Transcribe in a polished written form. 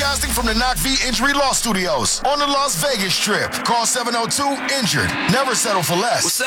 Broadcasting from the Knock V Injury Law Studios on the Las Vegas Strip. Call 702-INJURED. Never settle for less.